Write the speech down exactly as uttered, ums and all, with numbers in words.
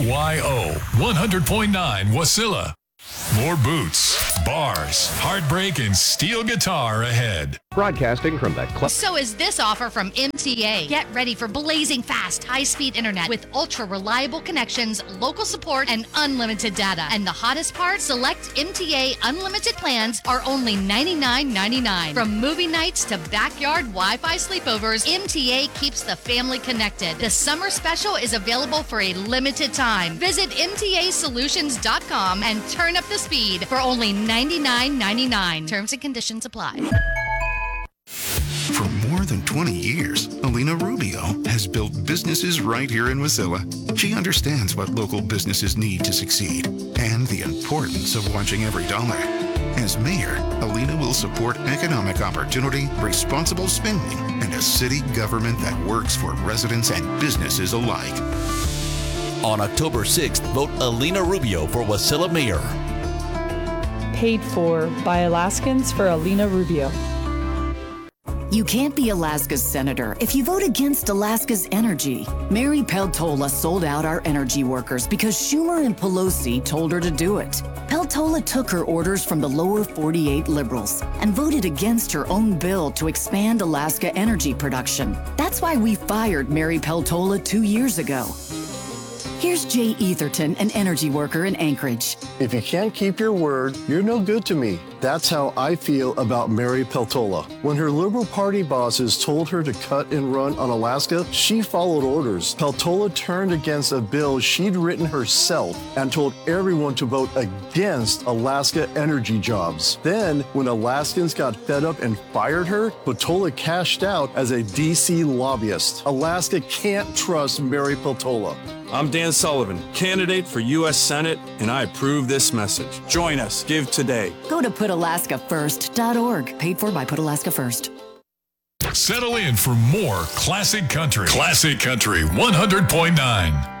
Y O one hundred point nine Wasilla. More boots, bars, heartbreak, and steel guitar ahead. Broadcasting from the club. So is this offer from M T A. Get ready for blazing fast, high-speed internet with ultra-reliable connections, local support, and unlimited data. And the hottest part, select M T A unlimited plans are only ninety-nine ninety-nine. From movie nights to backyard Wi-Fi sleepovers, M T A keeps the family connected. The summer special is available for a limited time. Visit M T A solutions dot com and turn up the speed for only ninety-nine ninety-nine. Terms and conditions apply. For more than twenty years, Alina Rubio has built businesses right here in Wasilla. She understands what local businesses need to succeed and the importance of watching every dollar. As mayor, Alina will support economic opportunity, responsible spending, and a city government that works for residents and businesses alike. On October sixth, vote Alina Rubio for Wasilla Mayor. Paid for by Alaskans for Alina Rubio. You can't be Alaska's senator if you vote against Alaska's energy. Mary Peltola sold out our energy workers because Schumer and Pelosi told her to do it. Peltola took her orders from the lower forty-eight liberals and voted against her own bill to expand Alaska energy production. That's why we fired Mary Peltola two years ago. Here's Jay Etherton, an energy worker in Anchorage. If you can't keep your word, you're no good to me. That's how I feel about Mary Peltola. When her Liberal Party bosses told her to cut and run on Alaska, she followed orders. Peltola turned against a bill she'd written herself and told everyone to vote against Alaska energy jobs. Then, when Alaskans got fed up and fired her, Peltola cashed out as a D C lobbyist. Alaska can't trust Mary Peltola. I'm Dan Sullivan, candidate for U S Senate, and I approve this message. Join us. Give today. Go to put alaska first dot org. Paid for by Put Alaska First. Settle in for more classic country. Classic Country one hundred point nine.